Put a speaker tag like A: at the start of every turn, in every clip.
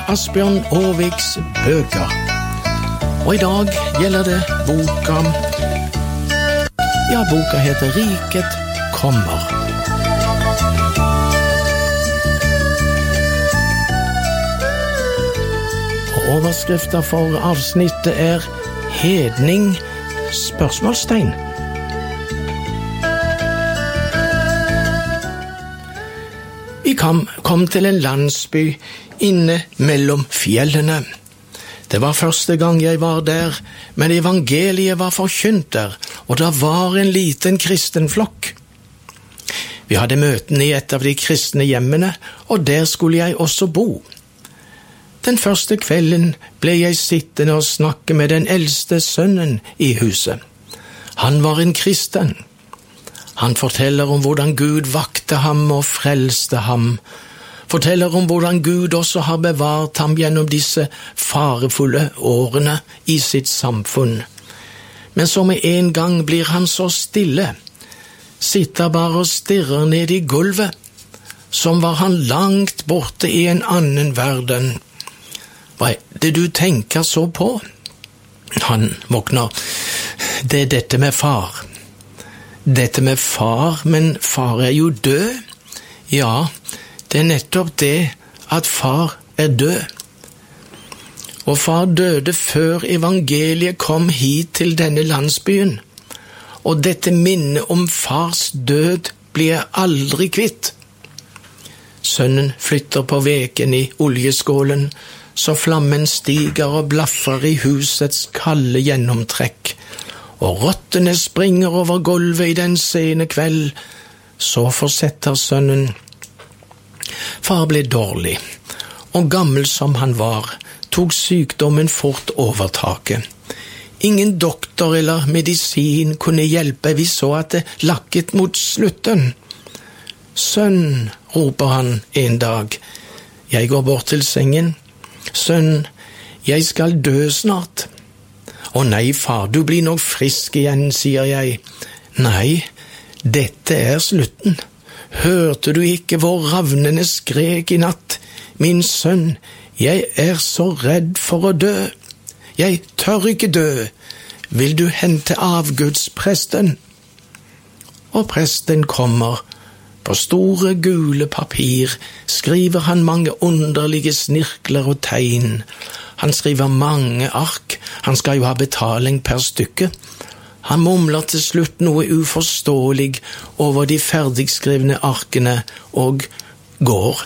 A: Asbjørn Aarviks bøker. Og i dag gjelder det boka. Ja, boka heter Riket kommer. Og overskriften for avsnittet Hedning? Spørsmålstegn. Vi kom til en landsby inne mellom fjellene. Det var første gang jeg var der, men evangeliet var forkynt der, og det var en liten kristen flokk. Vi hadde møten i et av de kristne hjemmene, og der skulle jeg også bo. Den første kvelden ble jeg sittende og snakke med den eldste sønnen i huset. Han var en kristen. Han forteller om hvordan Gud vakte ham og frelste ham. Forteller om hvordan Gud også har bevart ham gjennom disse farefulle årene i sitt samfunn. Men så med en gang blir han så stille. Sitter bare og stirrer ned i gulvet, som var han langt borte i en annen verden. Hva det du tenker så på? Han våkner. Det dette med far. Dette med far, men far jo død. Ja, det nettopp det at far død. Og far døde før evangeliet kom hit til denne landsbyen. Og dette minnet om fars død blir jeg aldri kvitt. Sønnen flytter på veken i oljeskålen, så flammen stiger og blaffer i husets kalde gjennomtrekk. Og rottene springer over gulvet i den sene kveld. Så fortsetter sønnen. Far ble dårlig, og gammel som han var, tok sykdommen fort overtaket. Ingen doktor eller medisin kunne hjelpe, vi så at det lakket mot slutten. Sønn, roper han en dag. Jeg går bort til sengen. Sønn, jeg skal dø snart. Å nei, far, du blir nok frisk igjen, sier jeg. Nei, dette slutten. Hørte du ikke hvor ravnene skrek i natt? Min sønn, jeg så redd for å dø. Jeg tør ikke dø. Vil du hente avgudspresten? Og presten kommer. På store gule papir skriver han mange underlige snirkler og tegn. Han skriver mange ark. Han skal jo ha betaling per stykke. Han mumler til slutt noe uforståelig over de ferdigskrivne arkene og går.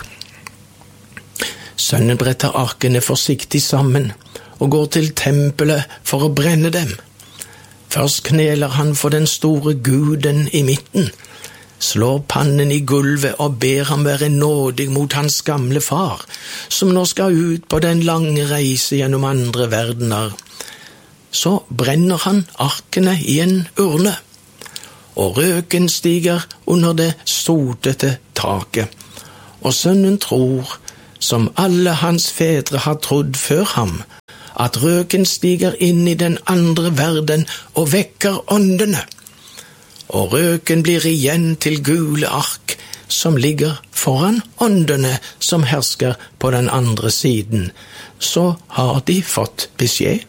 A: Sønnen bretter arkene forsiktig sammen og går til tempelet for å brenne dem. Først kneler han for den store guden i midten, slår pannen i gulvet og ber ham være nådig mot hans gamle far, som nå skal ut på den lange reise gjennom andre verdener. Så brenner han arkene i en urne, og røken stiger under det sotete taket. Og sønnen tror, som alle hans fedre har trodd før ham, at røken stiger inn i den andre verden og vekker åndene. Og røken blir igjen til gule ark som ligger foran åndene som hersker på den andre siden. Så har de fått beskjed.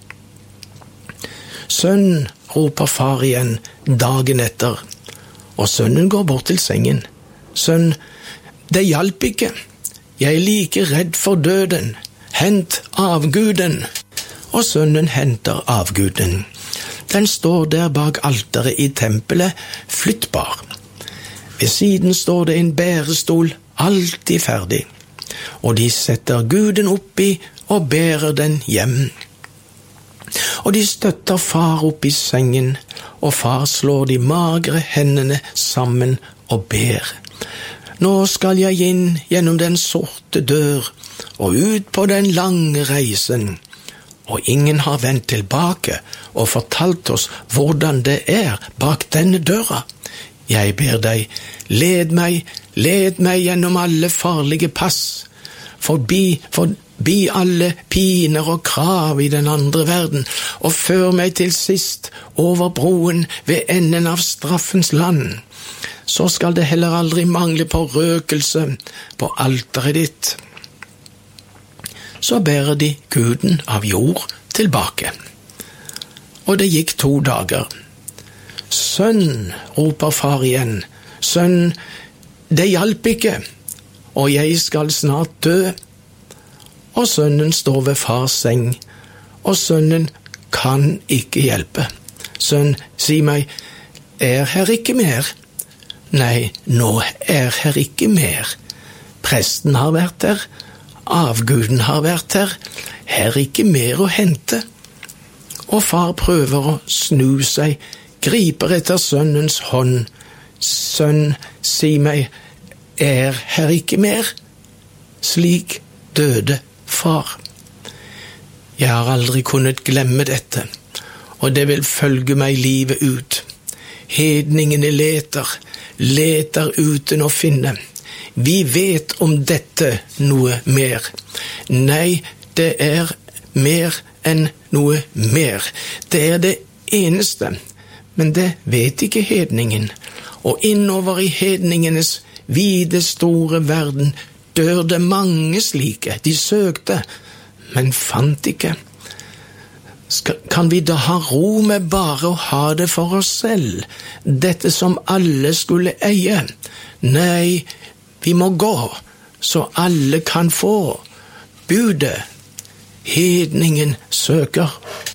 A: Sønn, roper far igjen dagen etter, og sønnen går bort til sengen. Sønn, det hjalp ikke. Jeg like redd for døden. Hent avguden. Og sønnen henter avguden. Den står der bak alteret i tempelet, flyttbar. Ved siden står det en bærestol, alltid ferdig. Og de setter guden oppi og bærer den hjem. Og de støtter far opp i sengen, og far slår de magre hendene sammen og ber. Nå skal jeg inn gjennom den sorte dør, og ut på den lange reisen. Og ingen har vendt tilbake og fortalt oss hvordan det bak denne døra. Jeg ber deg, led meg gjennom alle farlige pass, forbi alle piner og krav i den andre verden, og før meg til sist over broen ved enden av straffens land. Så skal det heller aldri mangle på røkelse på alteret ditt. så bærer de guden av jord tilbake. Og det gikk 2 dager. Sønn, roper far igjen, sønn, det hjalp ikke, og jeg skal snart dø. Og sønnen står ved fars seng, og sønnen kan ikke hjelpe. Sønn, si meg, her ikke mer? Nei, nå her ikke mer. Presten har vært der, avguden har vært der, her ikke mer å hente. Og far prøver å snu seg, griper etter sønnens hånd. Sønn, si meg, her ikke mer? Slik døde far. Jeg har aldri kunnet glemme dette, og det vil følge meg livet ut. Hedningene leter uten å finne. Vi vet om dette noe mer. Nei, det er mer enn noe mer. Det er det eneste, men det vet ikke hedningen. Og innover i hedningenes vide store verden dør det mange slike. De søkte, men fant ikke. Kan vi da ha ro med bare å ha det for oss selv, dette som alle skulle eie? Nei, vi må gå, så alle kan få. Budet hedningen søker.